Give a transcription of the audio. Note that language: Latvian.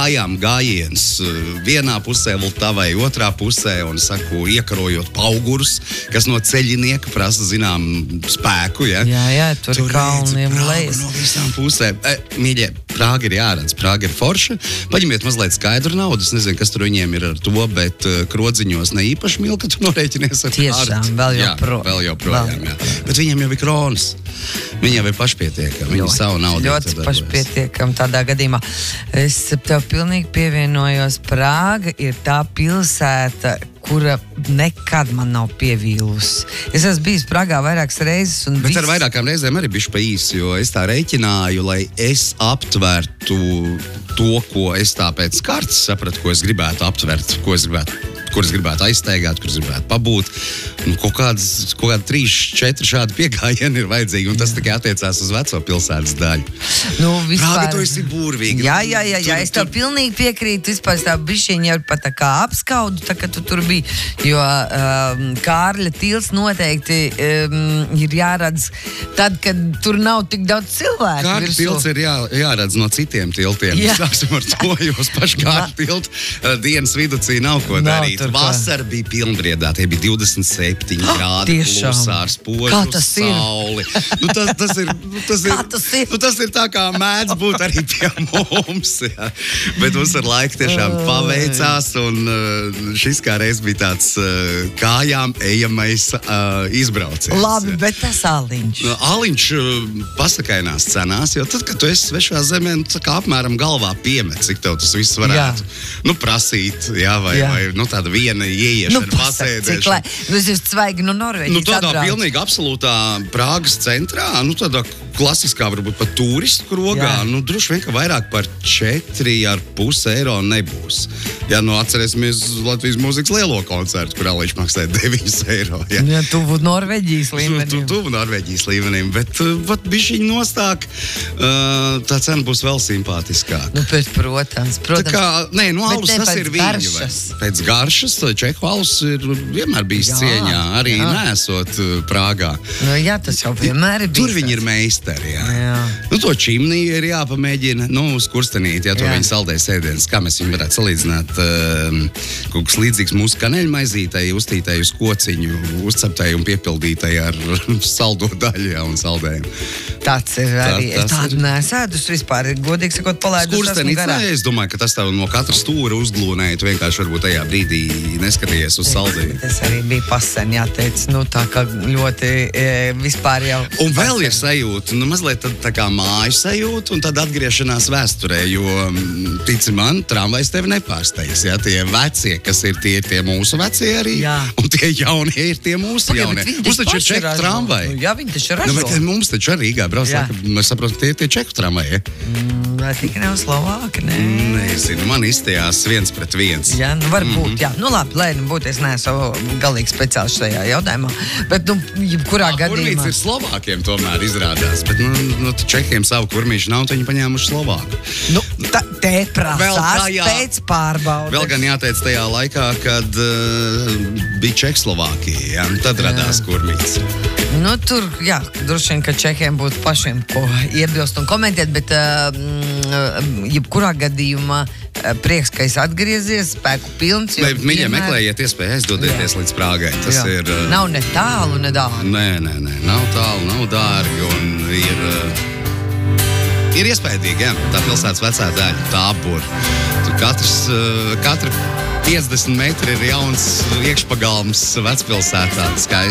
kājām gājiens vienā pusē, Vultavai otrā pusē, un saku, iekarojot paugurus, kas no ceļinieka prasa zinām spēku, ja? Jā, tur kalniem lejas. No visām pusēm. Mīļie, Prāga ir jāredz, Prāga ir forša. Paņemiet mazliet skaidru naudu, es nezinu, kas tur viņiem ir ar to, bet krodziņos ne īpaši mīl, ka tu norēķinies ar tiešām, vēl joprojām, jā. Bet viņiem jau ir kronas. Viņi jau ir pašpietiekami, viņi savu naudu. Ļoti pašpietiekami tādā gadījumā. Es tev pilnīgi pievienojos. Prāga ir tā pilsēta, kura nekad man nav pievīlusi. Es esmu bijis Prāgā vairākas reizes. Bet ar vairākām reizēm arī bišķi pa īsi, jo es tā rēķināju, lai es aptvertu to, ko es tā pēc kartes sapratu, ko es gribētu aptvert, kur es gribētu aizsteigāt, kur es gribētu pabūt. Kaut kādi 3-4 šādi piegājieni ir vajadzīgi, un tas tikai attiecās uz veco pilsētas daļu. Prāga, tu esi burvīgi. Jā, es tev pilnīgi piekrītu. Vispār tā bišķiņa jau pat tā kā apskaudu, tā kā tu tur biji, jo Kārļa tilts noteikti ir jāredz tad, kad tur nav tik daudz cilvēku. Kārļa tilts ir jāredz no citiem tiltiem. Sāksim ar to, jo uz pašu Kārļa tiltu dienas viducī nav ko darīt. Vasara bija pilnbriedā, tie bija 27 grādi klusā ar spožu sauli. Tas ir tā, kā mēdz būt arī pie mums. Ja. Bet mums ar laiku tiešām paveicās, un šis kā reiz bija tāds kājām ejamais izbrauciens. Labi, bet tas Aliņš. Aliņš pasakainās cenās, jo tad, kad tu esi svešā zemē, tā kā apmēram galvā piemet, cik tev tas viss varētu prasīt, vai tāda viena ieiešana, pasēdēšana. Tas ir svaigi no Norvēģijas tādā pilnīgi absolūtā Prāgas centrā, tādā klasiskā varbūt pat turistu krogā, droši vien, ka vairāk par 4,5 eiro nebūs. Atcerēsimies Latvijas mūzikas lielo koncertu, kur Aliņš maksāja 9 eiro. Ja, tuvu Norvēģijas līmenim. Tuvu Norvēģijas līmenim, bet bišķiņ nostāk, tā cena būs vēl simpātiskāka. Protams. Alus tas ir viņa. Pēc garšas, Čehu alus ir vienmēr bijis cieņā, arī nesot Prāgā. Tas jau vienmēr ir bijis. Tur viņi ir meistari, to čimniju ir jāpamēģina, uz kurstenīt, to viņi saldēs ēdienas. Kā mēs viņu varētu salīdzināt, kaut kas līdzīgs mūsu kaneļmaizītai, uztītai uz kociņu, uzceptai un piepildītai ar saldo daļu un saldējumu. Tāds ir arī. Es tādu nesēdus vispār, godīgi sakot, palaidus esmu garā. Es domāju, ka tas tev no katra stūra uzglūnēja, tu vienkārši varbūt tajā brīdī neskatījies uz saldējumu. Tas arī bija pasen, jāteic, tā kā ļoti vispār jau. Un vēl ir sajūta, mazliet tā kā māju sajūta, un tad atgriešanās vēsturē, jo, tici man, tramvajs tevi nepārsteigts, tie vecie, kas ir tie mūsu vecie arī, un tie jaunie ir tie mūsu jaunie. Mums taču ir čeku tramvaji. Jā, viņi taču ražo. Bet mums taču arī Rīgā brauc, mēs saprotam, tie čeku tramvaji. Tikai nav Slovāka, ne? Nezinu, man izstījās 1-1. Varbūt, labi, lai būtu, es neesmu galīgi speciāls šajā jautājumā, bet, jebkurā gadījumā. Kurmīts ir Slovākiem tomēr izrādās, bet, Čehiem savu kurmīšu nav, viņi paņēmuši Slovāku. Te prasās pēc pārbaudes. Vēl gan jāteic tajā laikā, kad bija Čehslovākija, tad radās kurmīts. Tur, droši vien, ka Čehiem būtu pašiem ko iebilst un komentēt, bet jebkurā gadījumā prieks, ka es atgriezies, spēku pilns. Mīļie, meklējiet iespēju aizdodieties līdz Prāgai. Tas ir... Nav ne tālu, ne dārgi. Nē, nav tālu, nav dārgi un ir iespējīgi, tā pilsētas vecā daļa, tā apbūra. Tur katra 50 metri ir jauns iekšpagalms vecpilsētā, skaisti.